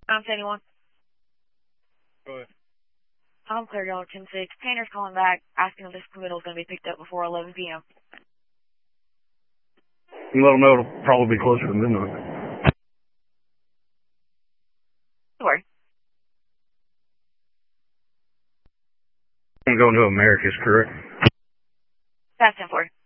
I'm 71. Go ahead. I'm clear, y'all. 10-6. Painter's calling back, asking if this committal is going to be picked up before 11 p.m. You let them know it'll probably be closer to midnight. Don't worry. I'm going to Americas, correct? That's 10-4.